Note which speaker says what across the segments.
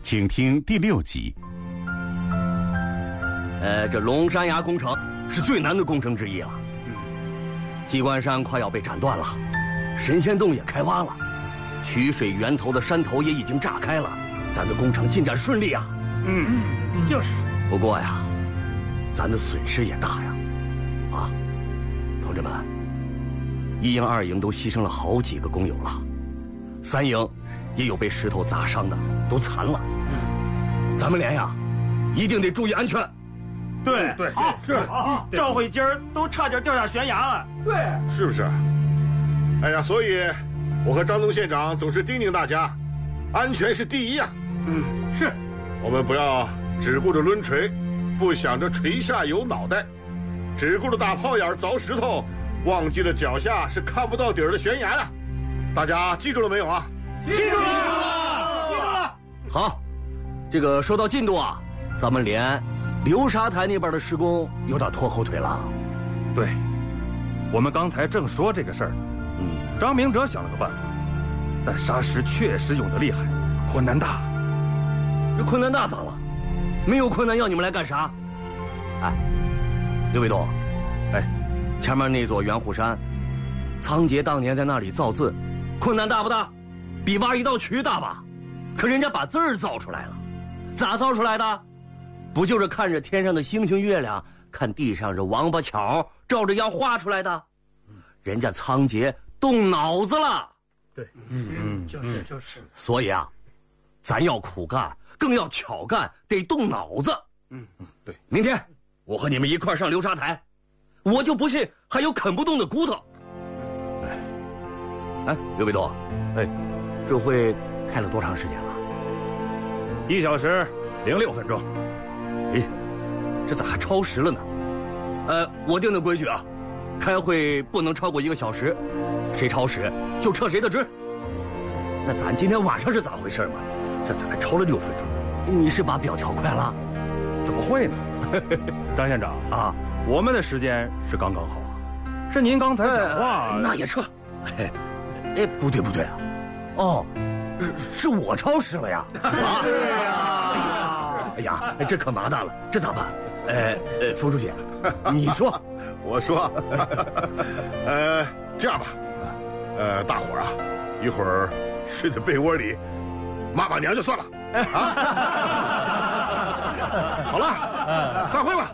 Speaker 1: 请听第6集。
Speaker 2: 这龙山崖工程是最难的工程之一了。鸡冠山快要被斩断了，神仙洞也开挖了，取水源头的山头也已经炸开了，咱的工程进展顺利啊。
Speaker 3: 就是。
Speaker 2: 不过呀，咱的损失也大呀。啊，同志们，1营、2营都牺牲了好几个工友了，3营也有被石头砸伤的，都残了。咱们连呀，一定得注意安全。
Speaker 3: 对，
Speaker 4: 好
Speaker 3: 是好。赵慧今儿都差点掉下悬崖了。
Speaker 4: 对，
Speaker 5: 是不是？哎呀，所以我和张东县长总是叮咛大家，安全是第一呀。
Speaker 3: 是。
Speaker 5: 我们不要只顾着抡锤，不想着锤下有脑袋，只顾着打炮眼凿石头，忘记了脚下是看不到底儿的悬崖呀。大家记住了没有啊？
Speaker 3: 记住了。
Speaker 2: 好，这个说到进度啊，咱们连流沙台那边的施工有点拖后腿了。
Speaker 4: 对，我们刚才正说这个事儿。张明哲想了个办法，但沙石确实涌得厉害，困难大。
Speaker 2: 这困难大咋了？没有困难要你们来干啥？哎，刘卫东，前面那座圆虎山，仓颉当年在那里造字，困难大不大？比挖一道渠大吧？可人家把字儿造出来了，咋造出来的？不就是看着天上的星星月亮，看地上这王八巧，照着样画出来的？人家仓颉动脑子了。
Speaker 3: 对，就是。
Speaker 2: 所以啊，咱要苦干，更要巧干，得动脑子。
Speaker 5: 对。
Speaker 2: 明天我和你们一块上流沙台，我就不信还有啃不动的骨头。哎，刘卫东，这会开了多长时间了
Speaker 4: ？1小时06分钟。
Speaker 2: 这咋还超时了呢？我定的规矩啊，开会不能超过1个小时，谁超时就撤谁的职。那咱今天晚上是咋回事嘛？这咋还超了6分钟？你是把表调快了？
Speaker 4: 怎么会呢？张县长
Speaker 2: 啊，
Speaker 4: 我们的时间是刚刚好啊。是您刚才讲话，
Speaker 2: 那也撤。不对啊，哦，是我超时了呀。
Speaker 3: 是呀。
Speaker 2: 哎呀，这可麻烦了，这咋办？冯书记，你说。
Speaker 5: 我说，这样吧，大伙儿啊，一会儿睡在被窝里，骂娘就算了啊。好了，散会吧。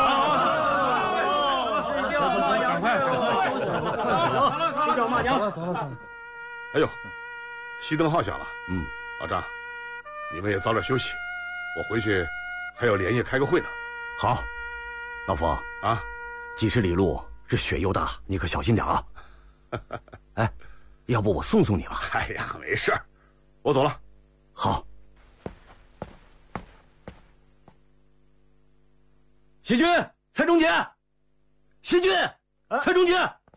Speaker 3: 睡觉骂娘，快睡觉骂娘。走了。
Speaker 5: 哎呦，熄灯号响了。老张，你们也早点休息，我回去还要连夜开个会呢。
Speaker 2: 好，老冯
Speaker 5: 啊，
Speaker 2: 几十里路，这雪又大，你可小心点啊。要不我送你吧？
Speaker 5: 哎呀，没事儿，我走了。
Speaker 2: 好。细菌，蔡中杰，细菌，蔡中杰。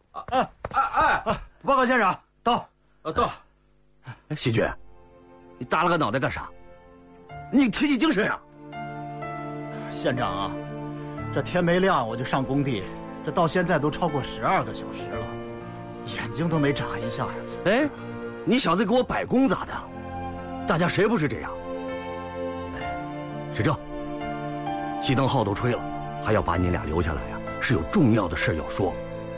Speaker 3: 报告县长，到。
Speaker 2: 细菌，你耷拉个脑袋干啥？你提起精神呀！
Speaker 3: 县长啊，这天没亮我就上工地，这到现在都超过12个小时了，眼睛都没眨一下呀。
Speaker 2: 你小子给我摆功咋的？大家谁不是这样？史正，熄灯号都吹了，还要把你俩留下来呀？是有重要的事要说。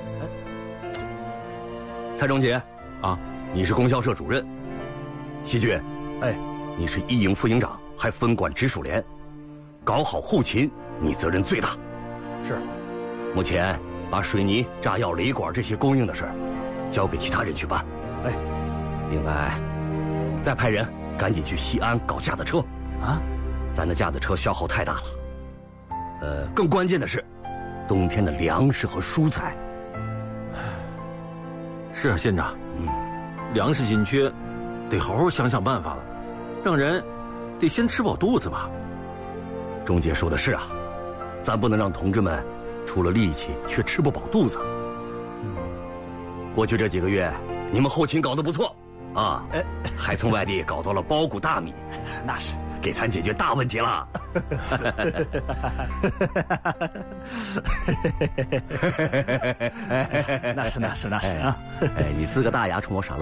Speaker 2: 蔡中杰啊，你是供销社主任。细菌，你是1营副营长，还分管直属连，搞好后勤，你责任最大。
Speaker 3: 是。
Speaker 2: 目前把水泥、炸药、雷管这些供应的事儿，交给其他人去办。另外，再派人赶紧去西安搞架子车。咱的架子车消耗太大了。更关键的是，冬天的粮食和蔬菜。
Speaker 6: 是啊，县长，粮食紧缺，得好好想办法了，让人得先吃饱肚子吧。
Speaker 2: 钟杰说的是啊，咱不能让同志们出了力气却吃不饱肚子。过去这几个月，你们后勤搞得不错啊，还从外地搞到了包谷大米，
Speaker 3: 那是
Speaker 2: 给咱解决大问题了。
Speaker 3: 那是啊！
Speaker 2: 你呲个大牙冲我傻乐。